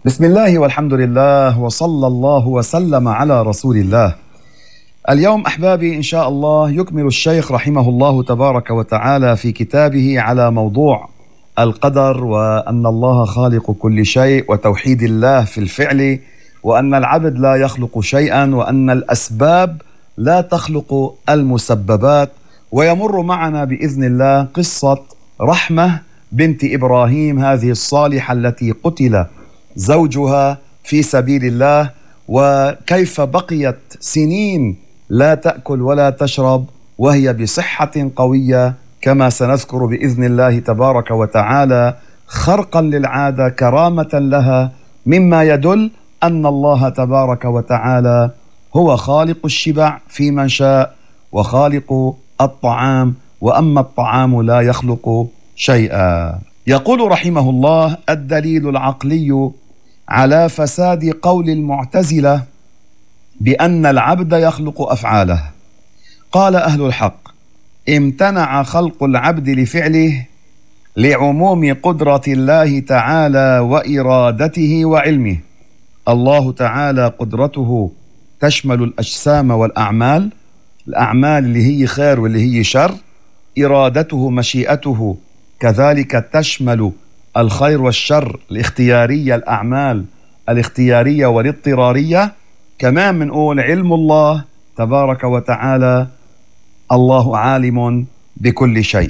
بسم الله والحمد لله وصلى الله وسلم على رسول الله. اليوم أحبابي إن شاء الله يكمل الشيخ رحمه الله تبارك وتعالى في كتابه على موضوع القدر، وأن الله خالق كل شيء، وتوحيد الله في الفعل، وأن العبد لا يخلق شيئا، وأن الأسباب لا تخلق المسببات. ويمر معنا بإذن الله قصة رحمة بنت إبراهيم، هذه الصالحة التي قتل زوجها في سبيل الله، وكيف بقيت سنين لا تأكل ولا تشرب وهي بصحة قوية، كما سنذكر بإذن الله تبارك وتعالى، خرقا للعادة كرامة لها، مما يدل أن الله تبارك وتعالى هو خالق الشبع في من شاء، وخالق الطعام، وأما الطعام لا يخلق شيئا. يقول رحمه الله: الدليل العقلي على فساد قول المعتزلة بأن العبد يخلق أفعاله. قال أهل الحق: امتنع خلق العبد لفعله لعموم قدرة الله تعالى وإرادته وعلمه. الله تعالى قدرته تشمل الأجسام والأعمال، الأعمال اللي هي خير واللي هي شر. إرادته مشيئته كذلك تشمل الخير والشر، الاختيارية، الأعمال الاختيارية والاضطرارية. كمان منقول علم الله تبارك وتعالى، الله عالم بكل شيء.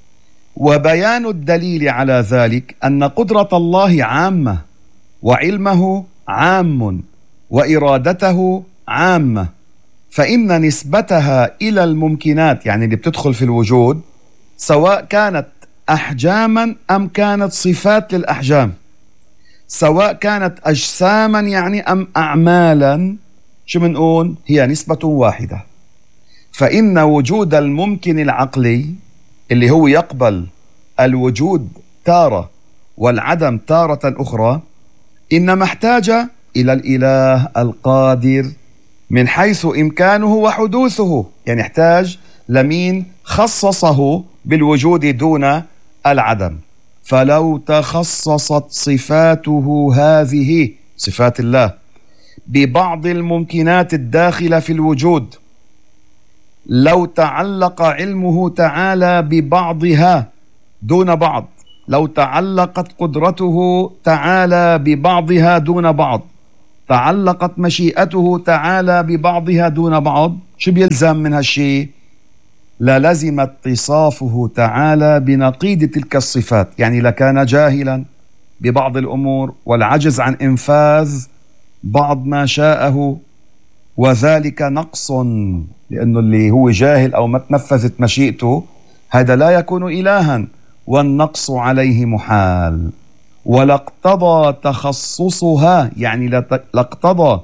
وبيان الدليل على ذلك أن قدرة الله عامة، وعلمه عام، وإرادته عامة، فإن نسبتها إلى الممكنات، يعني اللي بتدخل في الوجود، سواء كانت أحجاما أم كانت صفات للأحجام، سواء كانت أجساما يعني أم أعمالا، شو منقول؟ هي نسبة واحدة. فإن وجود الممكن العقلي اللي هو يقبل الوجود تارة والعدم تارة أخرى، إنما احتاج إلى الإله القادر من حيث إمكانه وحدوثه، يعني احتاج لمين خصصه بالوجود دون العدم. فلو تخصصت صفاته هذه، صفات الله، ببعض الممكنات الداخلة في الوجود، لو تعلق علمه تعالى ببعضها دون بعض، لو تعلقت قدرته تعالى ببعضها دون بعض، تعلقت مشيئته تعالى ببعضها دون بعض، شو بيلزم من هالشيء؟ للزم اتصافه تعالى بنقيض تلك الصفات، يعني لكان جاهلا ببعض الأمور والعجز عن إنفاذ بعض ما شاءه، وذلك نقص، لأنه اللي هو جاهل أو ما تنفذت مشيئته هذا لا يكون إلها، والنقص عليه محال. ولاقتضى تخصصها، يعني لاقتضى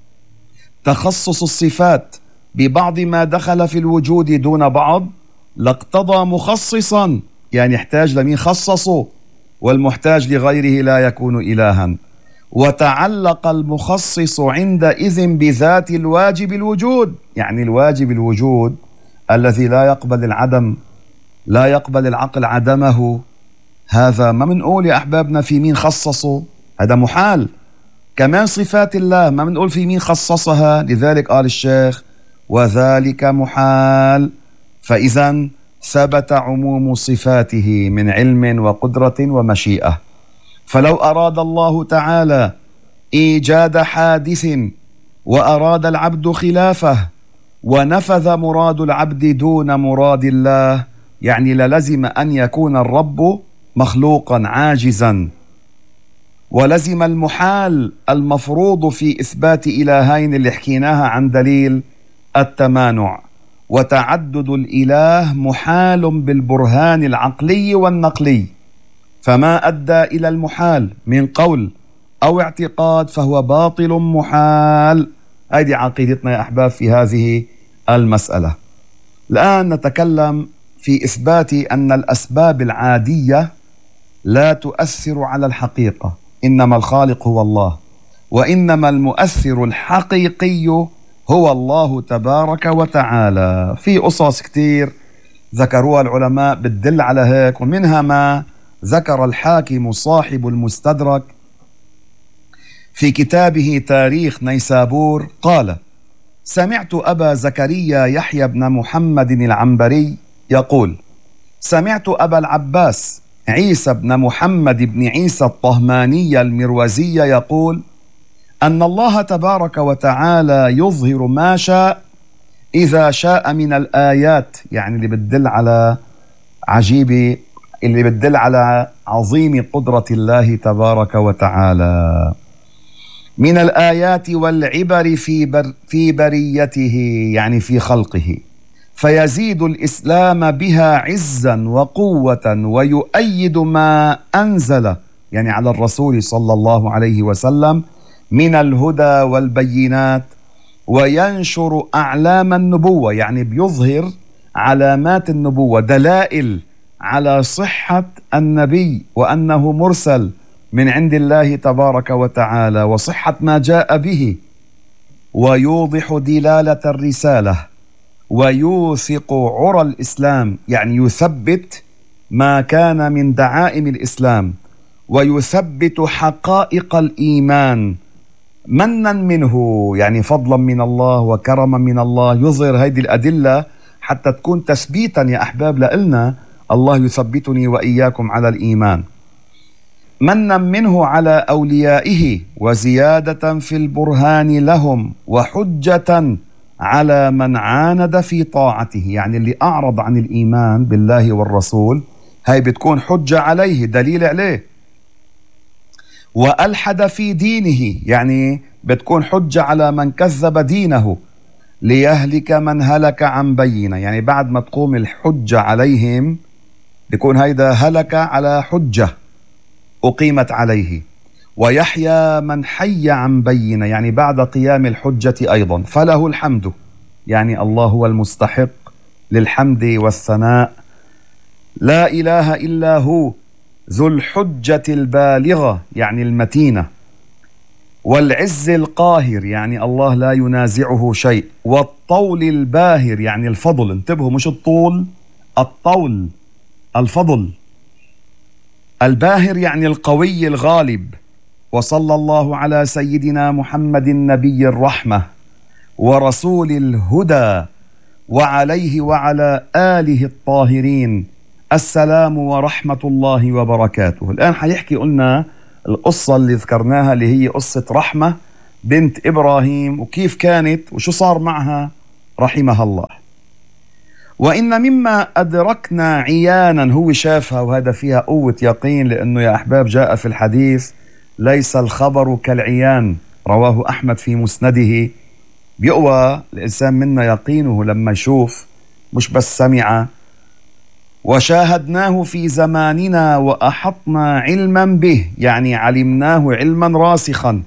تخصص الصفات ببعض ما دخل في الوجود دون بعض، لاقتضى مخصصا، يعني يحتاج لمين خصصه، والمحتاج لغيره لا يكون إلها. وتعلق المخصص عندئذ بذات الواجب الوجود، يعني الواجب الوجود الذي لا يقبل العدم، لا يقبل العقل عدمه، هذا ما منقول يا أحبابنا في مين خصصه، هذا محال. كمان صفات الله ما منقول في مين خصصها، لذلك قال الشيخ: وذلك محال. فإذا ثبت عموم صفاته من علم وقدرة ومشيئة. فلو أراد الله تعالى إيجاد حادث وأراد العبد خلافه، ونفذ مراد العبد دون مراد الله، يعني للزم أن يكون الرب مخلوقا عاجزا، ولزم المحال المفروض في إثبات إلهين اللي حكيناها عن دليل التمانع. وتعدد الإله محال بالبرهان العقلي والنقلي، فما أدى إلى المحال من قول أو اعتقاد فهو باطل محال. هذه عقيدتنا يا أحباب في هذه المسألة. الآن نتكلم في إثبات أن الأسباب العادية لا تؤثر على الحقيقة، إنما الخالق هو الله، وإنما المؤثر الحقيقي هو الله تبارك وتعالى. في قصص كتير ذكروها العلماء بتدل على هيك، ومنها ما ذكر الحاكم صاحب المستدرك في كتابه تاريخ نيسابور قال: سمعت أبا زكريا يحيى بن محمد العنبري يقول: سمعت أبا العباس عيسى بن محمد بن عيسى الطهماني المروزي يقول أن الله تبارك وتعالى يظهر ما شاء إذا شاء من الآيات، يعني اللي بتدل على عجيب، اللي بتدل على عظيم قدرة الله تبارك وتعالى، من الآيات والعبر في بريته، يعني في خلقه، فيزيد الإسلام بها عزا وقوة ويؤيد ما أنزل يعني على الرسول صلى الله عليه وسلم من الهدى والبينات، وينشر أعلام النبوة، يعني بيظهر علامات النبوة، دلائل على صحة النبي وأنه مرسل من عند الله تبارك وتعالى وصحة ما جاء به، ويوضح دلالة الرسالة، ويوثق عرى الإسلام، يعني يثبت ما كان من دعائم الإسلام، ويثبت حقائق الإيمان منا منه، يعني فضلا من الله وكرما من الله. يظهر هذه الأدلة حتى تكون تثبيتا يا أحباب لإلنا، الله يثبتني وإياكم على الإيمان. منا منه على أوليائه، وزيادة في البرهان لهم، وحجة على من عاند في طاعته، يعني اللي أعرض عن الإيمان بالله والرسول هاي بتكون حجة عليه، دليل عليه. وألحد في دينه، يعني بتكون حجة على من كذب دينه، ليهلك من هلك عن بينة، يعني بعد ما تقوم الحجة عليهم بيكون هيدا هلك على حجة أقيمت عليه، ويحيى من حي عن بينة، يعني بعد قيام الحجة أيضا. فله الحمد، يعني الله هو المستحق للحمد والثناء، لا إله إلا هو، ذو الحجة البالغة يعني المتينة، والعز القاهر يعني الله لا ينازعه شيء، والطول الباهر يعني الفضل، انتبهوا مش الطول، الطول الفضل، الباهر يعني القوي الغالب. وصلى الله على سيدنا محمد النبي الرحمة ورسول الهدى، وعليه وعلى آله الطاهرين السلام ورحمة الله وبركاته. الآن حيحكي قلنا القصة اللي ذكرناها اللي هي قصة رحمة بنت إبراهيم، وكيف كانت وشو صار معها رحمها الله. وإن مما أدركنا عيانا، هو شافها وهذا فيها قوة يقين، لأنه يا أحباب جاء في الحديث ليس الخبر كالعيان، رواه أحمد في مسنده. بيقوى الإنسان منا يقينه لما يشوف، مش بس سمع. وشاهدناه في زماننا وأحطنا علما به، يعني علمناه علما راسخا،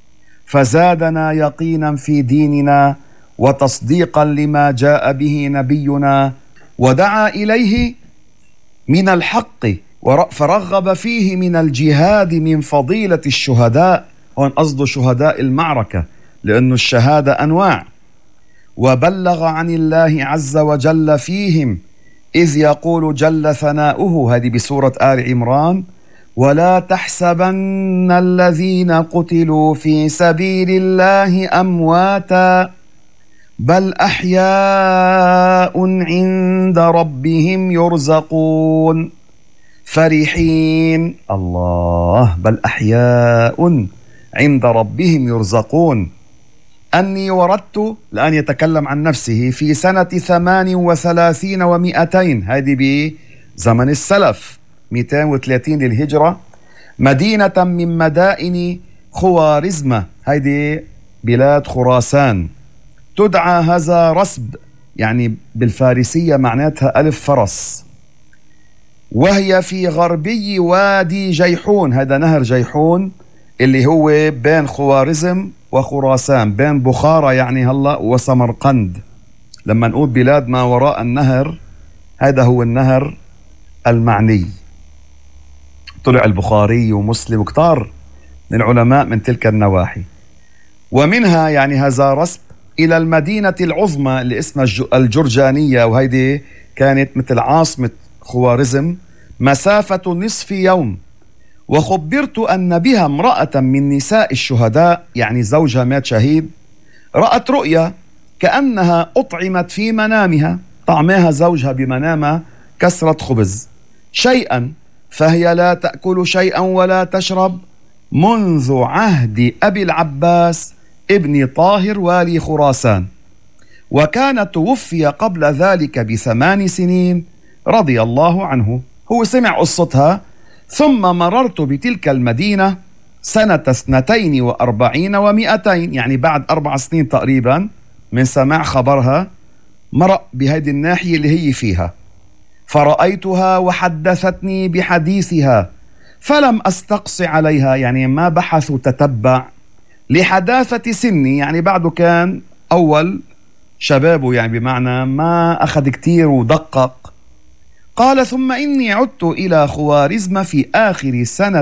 فزادنا يقينا في ديننا وتصديقا لما جاء به نبينا، ودعا إليه من الحق، فرغب فيه من الجهاد من فضيلة الشهداء. هون قصده شهداء المعركة، لأن الشهادة أنواع. وبلغ عن الله عز وجل فيهم، إذ يقول جل ثناؤه، هذه بسورة آل عمران: ولا تحسبن الذين قتلوا في سبيل الله أمواتا بل أحياء عند ربهم يرزقون فرحين. الله، بل أحياء عند ربهم يرزقون. أني وردت، الآن يتكلم عن نفسه، في سنة 38 و200، هذه بزمن السلف 230 للهجرة، مدينة من مدائن خوارزمة، هذه بلاد خراسان، تدعى هذا رسب، يعني بالفارسية معناتها ألف فرس، وهي في غربي وادي جيحون، هذا نهر جيحون اللي هو بين خوارزم وخراسان، بين بخارى يعني هلا وسمرقند. لما نقول بلاد ما وراء النهر، هذا هو النهر المعني. طلع البخاري ومسلم وكتار من العلماء من تلك النواحي. ومنها يعني هذا رسب إلى المدينة العظمى اللي اسمها الجرجانية، وهيدي كانت مثل عاصمة خوارزم، مسافة نصف يوم، وخبرت أن بها امرأة من نساء الشهداء، يعني زوجها مات شهيد، رأت رؤيا كأنها أطعمت في منامها، طعمها زوجها بمنامها كسرة خبز شيئا، فهي لا تأكل شيئا ولا تشرب منذ عهد أبي العباس ابن طاهر والي خراسان، وكان توفي قبل ذلك ب8 سنين رضي الله عنه. هو سمع قصتها. ثم مررت بتلك المدينة سنة 42 و200، يعني بعد 4 سنين تقريبا من سماع خبرها، مرق بهذه الناحية اللي هي فيها، فرأيتها وحدثتني بحديثها، فلم أستقص عليها، يعني ما بحث وتتبع لحداثة سني، يعني بعده كان أول شبابه، يعني بمعنى ما أخذ كتير ودقق. قال: ثم إني عدت إلى خوارزم في آخر سنة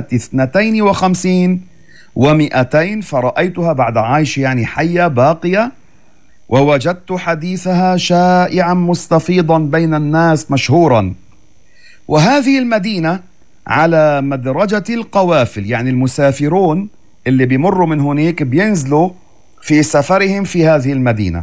52 و200، فرأيتها بعد عايش، يعني حية باقية، ووجدت حديثها شائعا مستفيضا بين الناس مشهورا. وهذه المدينة على مدرجة القوافل، يعني المسافرون اللي بيمروا من هناك بينزلوا في سفرهم في هذه المدينة.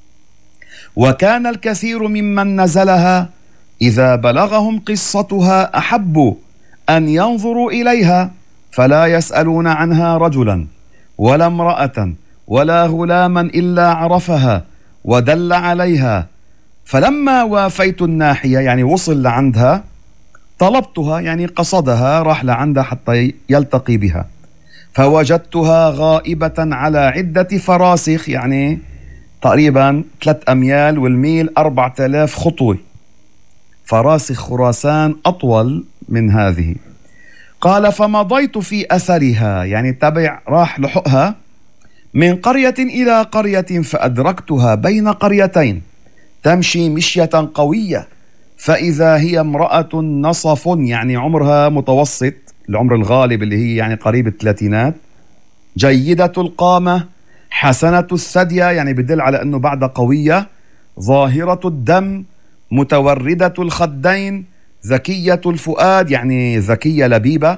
وكان الكثير ممن نزلها إذا بلغهم قصتها أحبوا أن ينظروا إليها، فلا يسألون عنها رجلا ولا امرأة ولا غلاما إلا عرفها ودل عليها. فلما وافيت الناحية، يعني وصل لعندها، طلبتها، يعني قصدها، راح لعندها حتى يلتقي بها، فوجدتها غائبة على عدة فراسخ، يعني تقريبا 3 أميال، والميل 4000 خطوة. فراسخ خراسان أطول من هذه. قال: فمضيت في أثرها، يعني تبع، راح لحقها من قرية إلى قرية، فأدركتها بين قريتين تمشي مشية قوية، فإذا هي امرأة نصف، يعني عمرها متوسط، العمر الغالب اللي هي يعني قريب الثلاثينات، جيدة القامة، حسنة الثدية، يعني بدل على أنه بعد قوية، ظاهرة الدم، متوردة الخدين، ذكية الفؤاد، يعني ذكية لبيبة.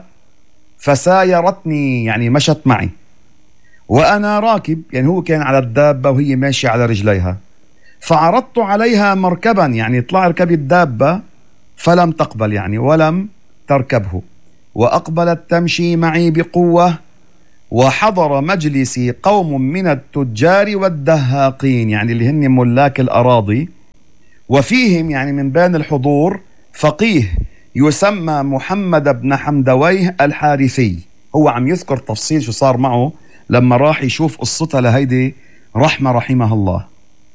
فسايرتني، يعني مشت معي، وأنا راكب، يعني هو كان على الدابة وهي ماشية على رجليها، فعرضت عليها مركبا، يعني اطلع اركبي الدابة، فلم تقبل، يعني ولم تركبه، وأقبلت تمشي معي بقوة. وحضر مجلسي قوم من التجار والدهاقين، يعني اللي هن ملاك الأراضي، وفيهم يعني من بين الحضور فقيه يسمى محمد بن حمدويه الحارثي. هو عم يذكر تفصيل شو صار معه لما راح يشوف قصتها لهيدي رحمه الله.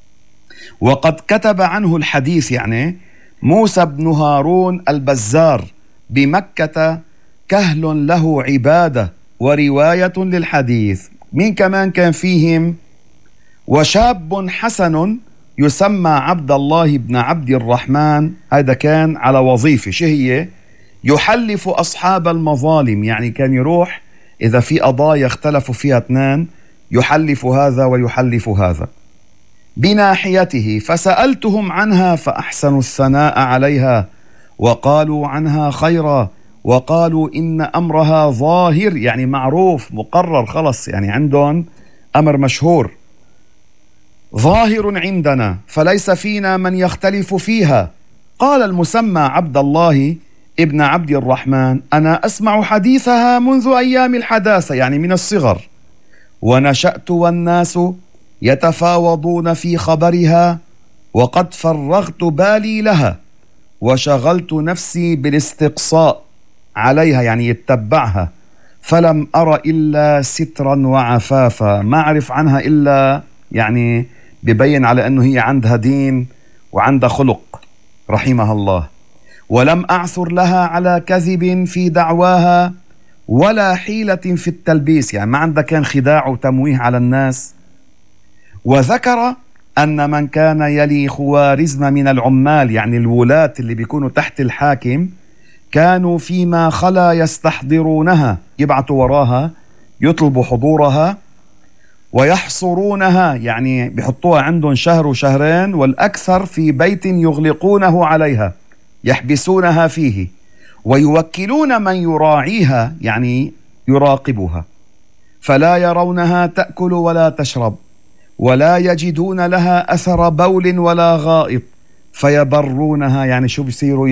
وقد كتب عنه الحديث يعني موسى بن هارون البزار بمكة، كهل له عبادة ورواية للحديث. مين كمان كان فيهم؟ وشاب حسن يسمى عبد الله بن عبد الرحمن، هذا كان على وظيفة، شو هي؟ يحلف أصحاب المظالم، يعني كان يروح إذا في قضايا اختلفوا فيها 2، يحلف هذا ويحلف هذا بناحيته. فسألتهم عنها فأحسنوا الثناء عليها وقالوا عنها خيرا، وقالوا إن أمرها ظاهر، يعني معروف مقرر خلص، يعني عندهم أمر مشهور ظاهر عندنا، فليس فينا من يختلف فيها. قال المسمى عبد الله ابن عبد الرحمن: أنا أسمع حديثها منذ أيام الحداثة، يعني من الصغر، ونشأت والناس يتفاوضون في خبرها، وقد فرغت بالي لها وشغلت نفسي بالاستقصاء عليها، يعني يتبعها، فلم أر إلا سترا وعفافا، ما أعرف عنها إلا يعني ببين على أنه هي عندها دين وعندها خلق رحمها الله. ولم أعثر لها على كذب في دعواها ولا حيلة في التلبيس، يعني ما عندها كان خداع وتمويه على الناس. وذكر أن من كان يلي خوارزم من العمال، يعني الولاة اللي بيكونوا تحت الحاكم، كانوا فيما خلا يستحضرونها، يبعثوا وراها يطلبوا حضورها، ويحصرونها، يعني بيحطوها عندهم 1 2 والأكثر في بيت يغلقونه عليها، يحبسونها فيه، ويوكلون من يراعيها يعني يراقبها، فلا يرونها تأكل ولا تشرب، ولا يجدون لها أثر بول ولا غائط، فيبرونها يعني شو بيصيروا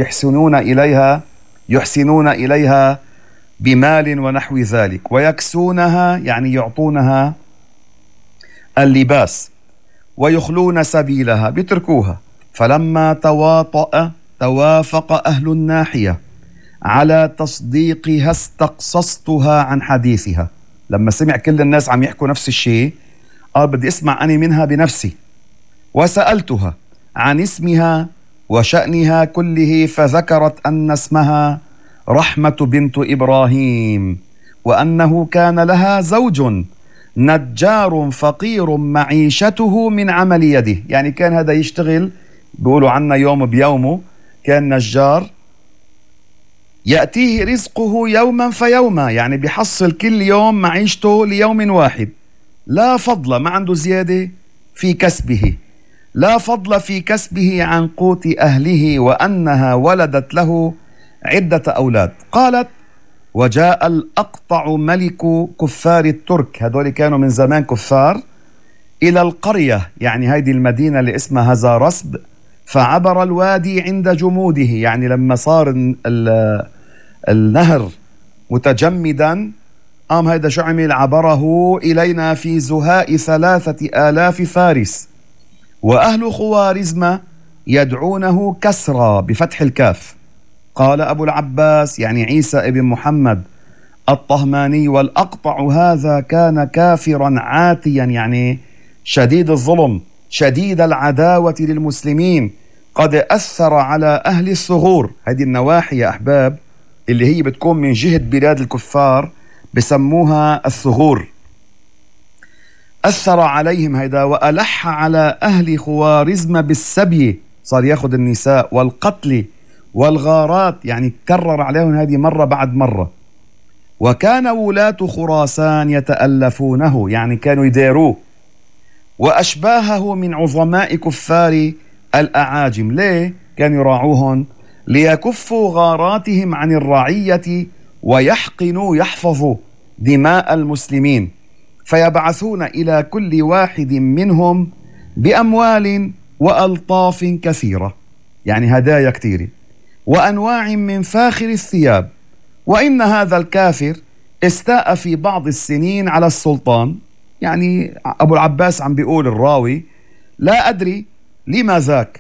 يحسنون إليها بمال ونحو ذلك، ويكسونها يعني يعطونها اللباس، ويخلون سبيلها بيتركوها. فلما توافق أهل الناحية على تصديقها استقصصتها عن حديثها. لما سمع كل الناس عم يحكوا نفس الشيء قال بدي اسمع أنا منها بنفسي، وسألتها عن اسمها وشأنها كله، فذكرت أن اسمها رحمة بنت إبراهيم، وأنه كان لها زوج نجار فقير معيشته من عمل يده، يعني كان هذا يشتغل بيقولوا عنا يوم بيومه، كان نجار يأتيه رزقه يوما فيوما، يعني بيحصل كل يوم معيشته ليوم واحد، لا فضل ما عنده زيادة في كسبه، لا فضل في كسبه عن قوت أهله، وأنها ولدت له عدة أولاد. قالت وجاء الأقطع ملك كفار الترك، هذول كانوا من زمان كفار، إلى القرية يعني هذه المدينة اللي اسمها هزارسب، فعبر الوادي عند جموده، يعني لما صار النهر متجمدا قام هيدا شو عمل؟ عبره إلينا في زهاء 3000 فارس، وأهل خوارزم يدعونه كسرى بفتح الكاف. قال أبو العباس يعني عيسى ابن محمد الطهماني والأقطع هذا كان كافرا عاتيا، يعني شديد الظلم شديد العداوة للمسلمين، قد أثر على أهل الثغور، هذه النواحي يا أحباب اللي هي بتكون من جهة بلاد الكفار بسموها الثغور، أثر عليهم هيدا، وألح على أهل خوارزم بالسبي، صار ياخذ النساء والقتل والغارات، يعني كرر عليهم هذه مرة بعد مرة. وكان ولاة خراسان يتألفونه، يعني كانوا يديروه، وأشباهه من عظماء كفار الأعاجم. ليه كانوا يراعوهم؟ ليكفوا غاراتهم عن الرعية ويحقنوا يحفظوا دماء المسلمين، فيبعثون إلى كل واحد منهم بأموال وألطاف كثيرة، يعني هدايا كثيرة، وأنواع من فاخر الثياب. وإن هذا الكافر استاء في بعض السنين على السلطان، يعني أبو العباس عم بيقول الراوي لا أدري لما ذاك،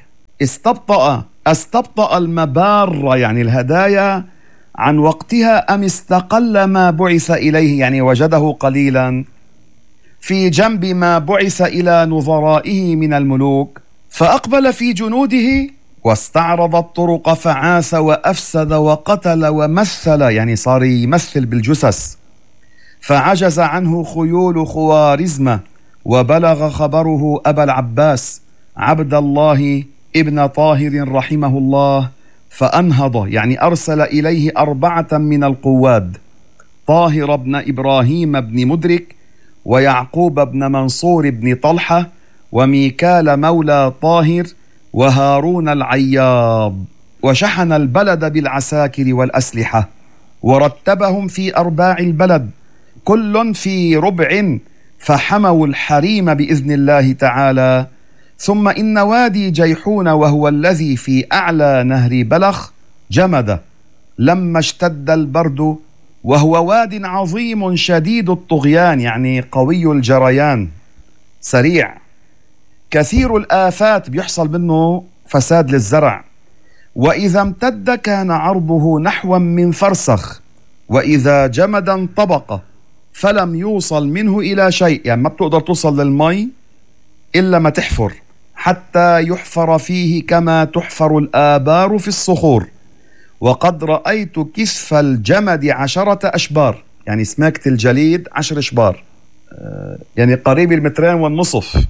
استبطأ المبار يعني الهدايا عن وقتها، أم استقل ما بعث إليه، يعني وجده قليلا في جنب ما بعث إلى نظرائه من الملوك، فأقبل في جنوده واستعرض الطرق، فعاث وأفسد وقتل ومثل، يعني صار يمثل بالجثث، فعجز عنه خيول خوارزم، وبلغ خبره أبا العباس عبد الله ابن طاهر رحمه الله، فأنهض يعني أرسل إليه 4 من القواد، طاهر بن إبراهيم بن مدرك، ويعقوب بن منصور بن طلحة، وميكال مولى طاهر، وهارون العياض، وشحن البلد بالعساكر والأسلحة، ورتبهم في أرباع البلد كل في ربع، فحموا الحريم بإذن الله تعالى. ثم إن وادي جيحون وهو الذي في أعلى نهر بلخ جمد لما اشتد البرد، وهو واد عظيم شديد الطغيان، يعني قوي الجريان سريع، كثير الآفات بيحصل منه فساد للزرع، وإذا امتد كان عرضه نحو من فرسخ، وإذا جمد انطبق فلم يوصل منه إلى شيء، يعني ما بتقدر توصل للمي إلا ما تحفر، حتى يحفر فيه كما تحفر الآبار في الصخور. وقد رأيت كسف الجمد 10 أشبار، يعني سماكة الجليد 10 أشبار، يعني قريب 2.5 متر.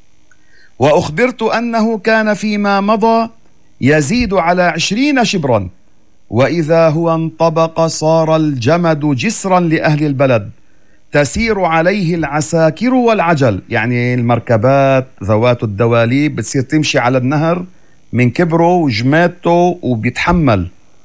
وأخبرت أنه كان فيما مضى يزيد على 20 شبرا، وإذا هو انطبق صار الجمد جسرا لأهل البلد، تسير عليه العساكر والعجل، يعني المركبات ذوات الدواليب بتصير تمشي على النهر من كبره وجمادته وبيتحمل.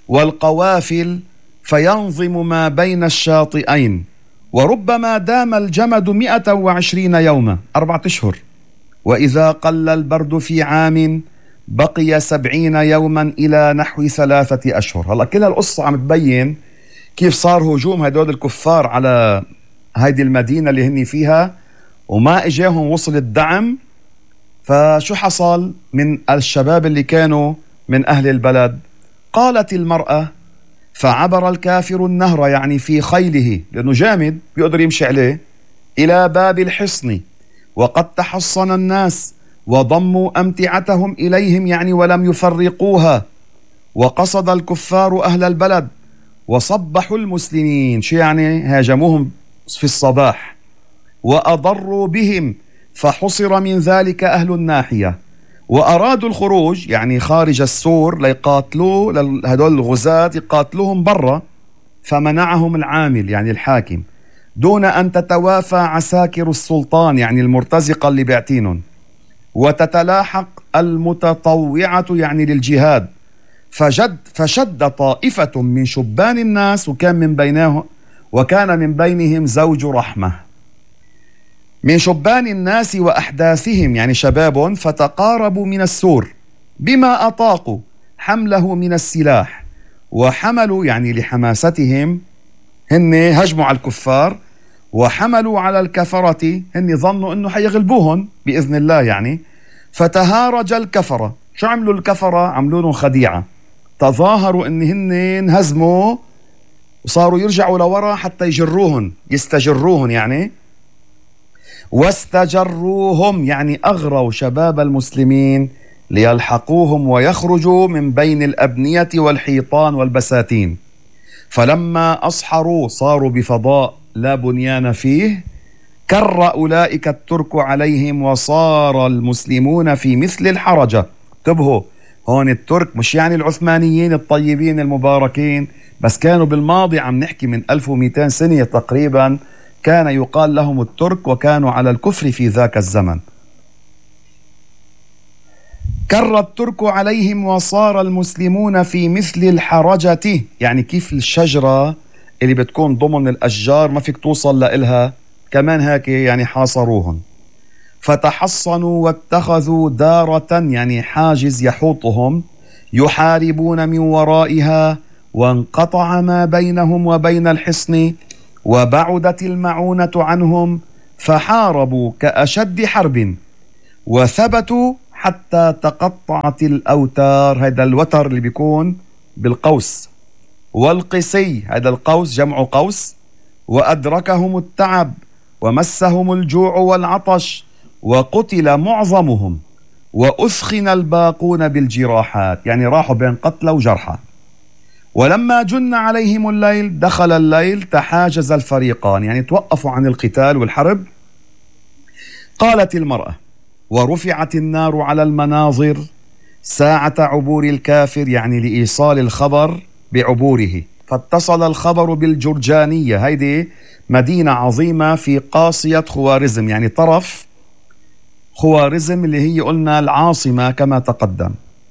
والقوافل فينظم ما بين الشاطئين، وربما دام الجمد 120 يوما 4 أشهر، وإذا قل البرد في عام بقي 70 يوما إلى نحو 3 أشهر. هلأ كل هالقصة عم تبين كيف صار هجوم هدول الكفار على هيدي المدينة اللي هني فيها، وما إجاهم وصل الدعم. فشو حصل من الشباب اللي كانوا من أهل البلد؟ قالت المرأة: فعبر الكافر النهر، يعني في خيله لأنه جامد بيقدر يمشي عليه، إلى باب الحصن، وقد تحصن الناس وضموا أمتعتهم إليهم، يعني ولم يفرقوها. وقصد الكفار أهل البلد وصبحوا المسلمين، شو يعني؟ هاجموهم في الصباح وأضروا بهم، فحصر من ذلك أهل الناحية، وأرادوا الخروج يعني خارج السور ليقاتلوا هدول الغزاة، يقاتلوهم برا، فمنعهم العامل يعني الحاكم، دون أن تتوافى عساكر السلطان يعني المرتزقة اللي بيعتينهم، وتتلاحق المتطوعة يعني للجهاد. فشد طائفة من شبان الناس، وكان من بينهم زوج رحمة، من شبان الناس وأحداثهم يعني شباب، فتقاربوا من السور بما أطاقوا حمله من السلاح، وحملوا يعني لحماستهم هن هجموا على الكفار، وحملوا على الكفرة، هن ظنوا أنه حيغلبوهم بإذن الله يعني. فتهارج الكفرة. شو عملوا الكفرة؟ عملوا لهم خديعة، تظاهروا أن هن انهزموا وصاروا يرجعوا لورا حتى يستجروهم يعني. واستجروهم يعني أغروا شباب المسلمين ليلحقوهم ويخرجوا من بين الأبنية والحيطان والبساتين. فلما أصحروا صاروا بفضاء لا بنيان فيه، كر أولئك الترك عليهم، وصار المسلمون في مثل الحرجة. انتبهوا، هون الترك مش يعني العثمانيين الطيبين المباركين بس، كانوا بالماضي، عم نحكي من 1200 سنة تقريبا، كان يقال لهم الترك، وكانوا على الكفر في ذاك الزمن. كر الترك عليهم وصار المسلمون في مثل الحرجة، يعني كيف الشجرة اللي بتكون ضمن الأشجار ما فيك توصل لإلها، كمان هيك يعني حاصروهم. فتحصنوا واتخذوا دارة يعني حاجز يحوطهم، يحاربون من ورائها، وانقطع ما بينهم وبين الحصن، وبعدت المعونة عنهم، فحاربوا كأشد حرب، وثبتوا حتى تقطعت الأوتار. هذا الوتر اللي بيكون بالقوس، والقسي، هذا القوس جمع قوس. وأدركهم التعب، ومسهم الجوع والعطش، وقتل معظمهم، وأثخن الباقون بالجراحات، يعني راحوا بين قتلى وجرحى. ولما جن عليهم الليل، دخل الليل، تحاجز الفريقان، يعني توقفوا عن القتال والحرب. قالت المرأة: ورفعت النار على المناظر ساعة عبور الكافر، يعني لإيصال الخبر بعبوره. فاتصل الخبر بالجرجانية، هيدي مدينة عظيمة في قاصية خوارزم، يعني طرف خوارزم اللي هي قلنا العاصمة كما تقدم.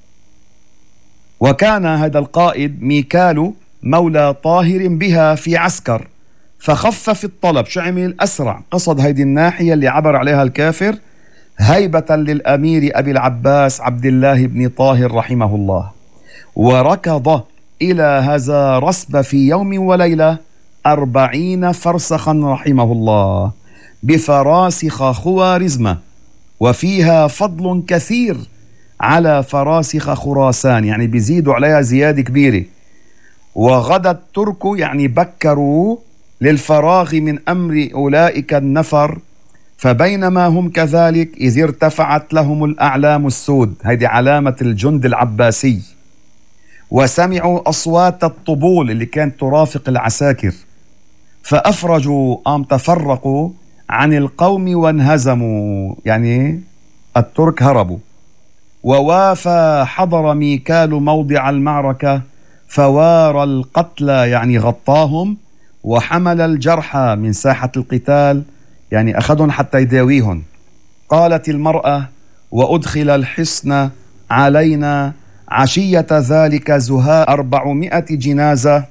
وكان هذا القائد ميكالو مولى طاهر بها في عسكر، فخفف الطلب. شو عمل؟ أسرع، قصد هيدي الناحية اللي عبر عليها الكافر، هيبة للأمير أبي العباس عبد الله بن طاهر رحمه الله. وركض إلى هذا رسب في يوم وليلة 40 فرسخا رحمه الله، بفراسخ خوارزم، وفيها فضل كثير على فراسخ خراسان، يعني بيزيدوا عليها زيادة كبيرة. وغدا الترك، يعني بكروا للفراغ من أمر أولئك النفر. فبينما هم كذلك إذ ارتفعت لهم الأعلام السود، هذه علامة الجند العباسي، وسمعوا أصوات الطبول اللي كانت ترافق العساكر، فأفرجوا تفرقوا عن القوم وانهزموا، يعني الترك هربوا. ووافى حضر ميكال موضع المعركة، فوارى القتلى، يعني غطاهم، وحمل الجرحى من ساحة القتال، يعني أخذهم حتى يداويهم. قالت المرأة: وأدخل الحصن علينا عشية ذلك زهاء 400 جنازة،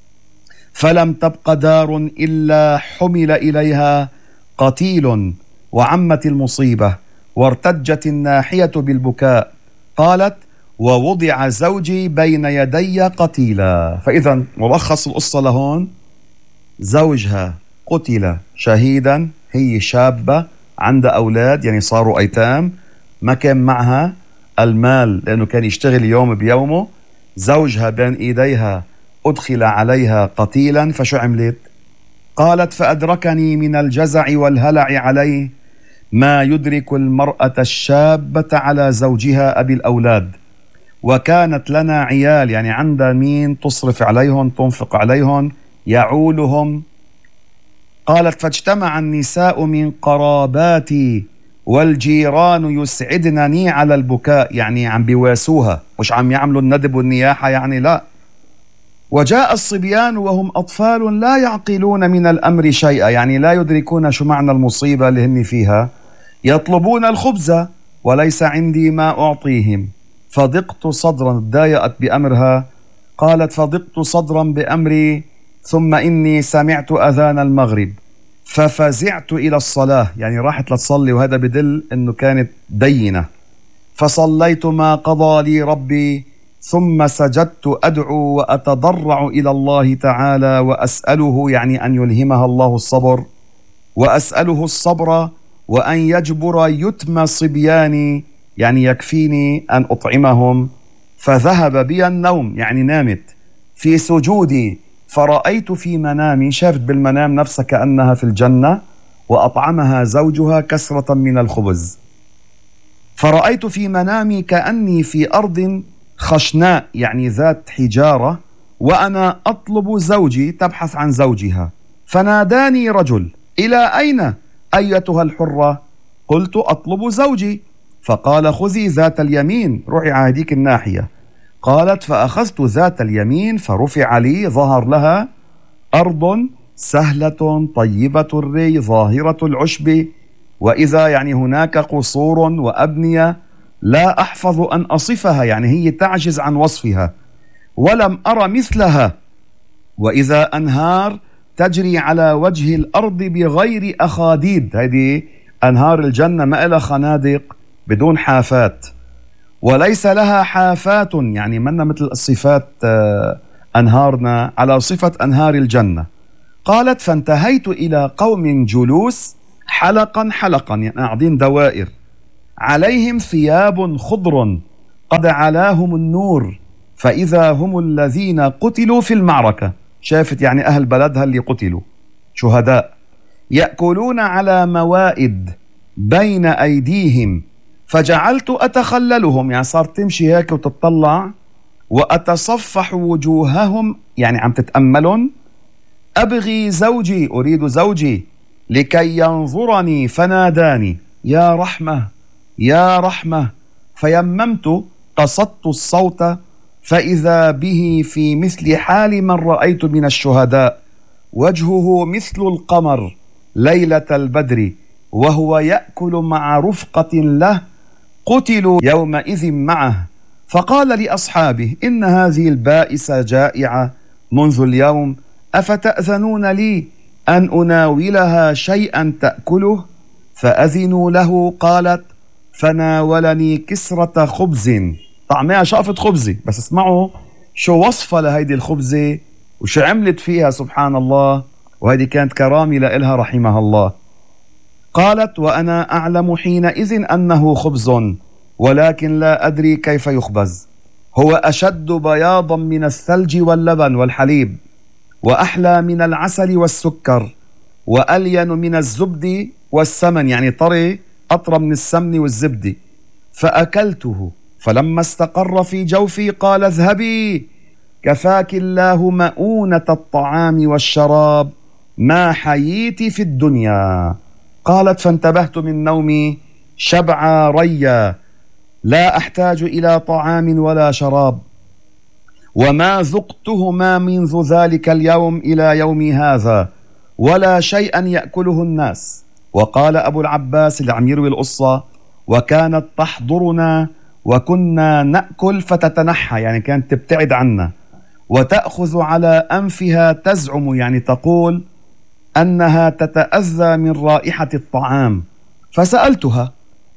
فلم تبق دار إلا حمل إليها قتيل، وعمت المصيبة وارتجت الناحية بالبكاء. قالت: ووضع زوجي بين يدي قتيلا. فإذا ملخص القصة لهون: زوجها قتل شهيدا، هي شابة عندها أولاد يعني صاروا أيتام، ما كان معها المال لأنه كان يشتغل يوم بيومه، زوجها بين إيديها أدخل عليها قتيلا، فشو عملت؟ قالت: فأدركني من الجزع والهلع عليه ما يدرك المرأة الشابة على زوجها أبي الأولاد، وكانت لنا عيال يعني عندها مين تصرف عليهم تنفق عليهم يعولهم. قالت: فاجتمع النساء من قراباتي والجيران يسعدنني على البكاء، يعني عم بيواسوها مش عم يعملوا الندب والنياحة يعني، لا. وجاء الصبيان وهم أطفال لا يعقلون من الأمر شيئا، يعني لا يدركون شو معنى المصيبة اللي هن فيها، يطلبون الخبز وليس عندي ما أعطيهم. فضقت صدرا، تضايقت بأمرها. قالت: فضقت صدرا بأمري، ثم إني سمعت أذان المغرب ففزعت إلى الصلاة، يعني راحت لتصلي، وهذا بدل أنه كانت دينة. فصليت ما قضى لي ربي، ثم سجدت أدعو وأتضرع إلى الله تعالى وأسأله، يعني أن يلهمها الله الصبر، وأسأله الصبر وأن يجبر يتم صبياني، يعني يكفيني أن أطعمهم. فذهب بي النوم، يعني نامت في سجودي، فرأيت في منامي، شافت بالمنام نفسها كأنها في الجنة، وأطعمها زوجها كسرة من الخبز. فرأيت في منامي كأني في أرض خشناء، يعني ذات حجارة، وأنا أطلب زوجي، تبحث عن زوجها. فناداني رجل: إلى أين أيتها الحرة؟ قلت: أطلب زوجي. فقال: خذي ذات اليمين، روحي على هذيك الناحية. قالت: فأخذت ذات اليمين، فرفع لي، ظهر لها أرض سهلة طيبة الري ظاهرة العشب، وإذا يعني هناك قصور وأبنية لا أحفظ أن أصفها، يعني هي تعجز عن وصفها، ولم أر مثلها، وإذا أنهار تجري على وجه الأرض بغير أخاديد، هذه أنهار الجنة ما لها خنادق، بدون حافات، وليس لها حافات، يعني منا مثل الصفات أنهارنا، على صفة أنهار الجنة. قالت: فانتهيت إلى قوم جلوس حلقا حلقا، يعني قاعدين دوائر، عليهم ثياب خضر قد علاهم النور، فإذا هم الذين قتلوا في المعركة، شافت يعني أهل بلدها اللي قتلوا شهداء، يأكلون على موائد بين أيديهم، فجعلت أتخللهم، يعني صارت تمشي هيك وتطلع، وأتصفح وجوههم، يعني عم تتأملهم. أبغي زوجي، أريد زوجي، لكي ينظرني، فناداني: يا رحمة يا رحمة. فيممت، قصدت الصوت، فإذا به في مثل حال من رأيت من الشهداء، وجهه مثل القمر ليلة البدر، وهو يأكل مع رفقة له قتلوا يومئذ معه. فقال لأصحابه: إن هذه البائسة جائعة منذ اليوم، أفتأذنون لي أن أناولها شيئا تأكله؟ فأذنوا له. قالت: فناولني كسرة خبز، طعمها شقفة خبزة، بس اسمعوا شو وصفة لهيدي الخبزة وشو عملت فيها، سبحان الله، وهذه كانت كرامة لإلها رحمها الله. قالت: وأنا أعلم حينئذ أنه خبز، ولكن لا أدري كيف يخبز، هو أشد بياضا من الثلج واللبن والحليب، وأحلى من العسل والسكر، وألين من الزبد والسمن، يعني طري أطرى من السمن والزبد. فأكلته، فلما استقر في جوفي قال: اذهبي، كفاك الله مؤونة الطعام والشراب ما حييت في الدنيا. قالت: فانتبهت من نومي شبعا ريا، لا أحتاج إلى طعام ولا شراب، وما ذقتهما منذ ذلك اليوم إلى يومي هذا، ولا شيئا يأكله الناس. وقال أبو العباس اللي عم يروي القصة: وكانت تحضرنا وكنا نأكل فتتنحى يعني كانت تبتعد عنا، وتأخذ على أنفها تزعم يعني تقول أنها تتأذى من رائحة الطعام. فسألتها: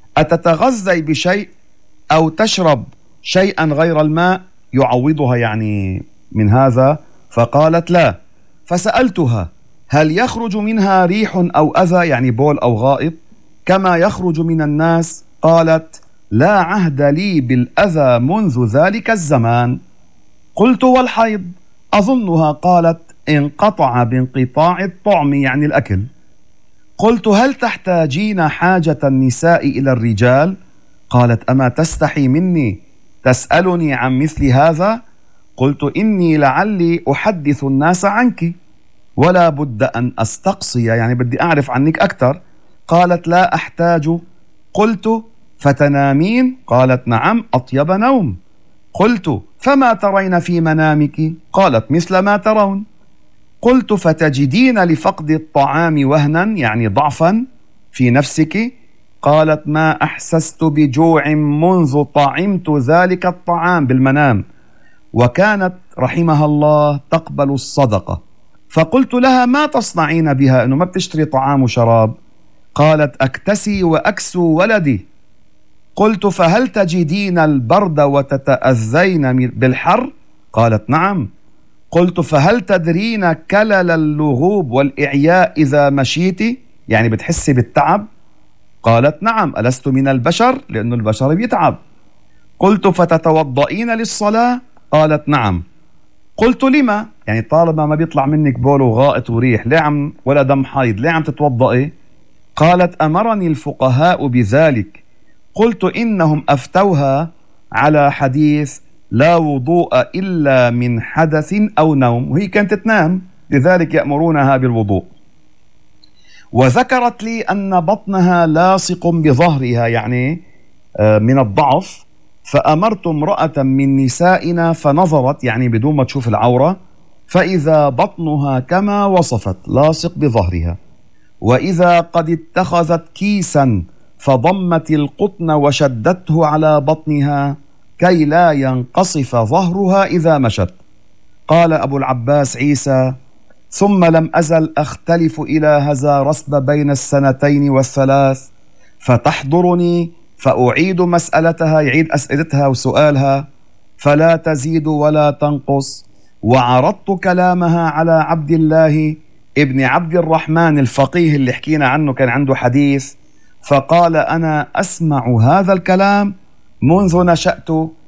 أتتغذي بشيء أو تشرب شيئا غير الماء يعوضها يعني من هذا؟ فقالت: لا. فسألتها: هل يخرج منها ريح أو أذى يعني بول أو غائط كما يخرج من الناس؟ قالت: لا عهد لي بالأذى منذ ذلك الزمان. قلت: والحيض؟ أظنها قالت: انقطع بانقطاع الطعم يعني الأكل. قلت: هل تحتاجين حاجة النساء إلى الرجال؟ قالت: أما تستحي مني تسألني عن مثل هذا؟ قلت: إني لعلي أحدث الناس عنك ولا بد أن أستقصي يعني بدي أعرف عنك أكثر. قالت: لا أحتاج. قلت: فتنامين؟ قالت: نعم، أطيب نوم. قلت: فما ترين في منامك؟ قالت: مثل ما ترون. قلت: فتجدين لفقد الطعام وهنا يعني ضعفا في نفسك؟ قالت: ما أحسست بجوع منذ طعمت ذلك الطعام بالمنام. وكانت رحمها الله تقبل الصدقة. فقلت لها: ما تصنعين بها أنه ما بتشتري طعام وشراب؟ قالت: أكتسي وأكسو ولدي. قلت: فهل تجدين البرد وتتأذين بالحر؟ قالت: نعم. قلت: فهل تدرين كلل اللغوب والإعياء إذا مشيت يعني بتحسي بالتعب؟ قالت: نعم. ألست من البشر؟ لأن البشر بيتعب. قلت: فتتوضئين للصلاة؟ قالت: نعم. قلت: لما؟ يعني طالما ما بيطلع منك بول وغائط وريح ليه ولا دم حيض ليه عم تتوضئي؟ قالت: أمرني الفقهاء بذلك. قلت: إنهم أفتوها على حديث لا وضوء إلا من حدث أو نوم، وهي كانت تنام لذلك يأمرونها بالوضوء. وذكرت لي أن بطنها لاصق بظهرها يعني من الضعف، فأمرت امرأة من نسائنا فنظرت يعني بدون ما تشوف العورة، فإذا بطنها كما وصفت لاصق بظهرها، وإذا قد اتخذت كيسا فضمت القطن وشدته على بطنها كي لا ينقصف ظهرها إذا مشت. قال أبو العباس عيسى: ثم لم أزل أختلف إلى هذا رسب بين السنتين والثلاث، فتحضرني فأعيد مسألتها يعيد أسئلتها وسؤالها فلا تزيد ولا تنقص. وعرضت كلامها على عبد الله ابن عبد الرحمن الفقيه اللي حكينا عنه كان عنده حديث، فقال: أنا أسمع هذا الكلام منذ نشأت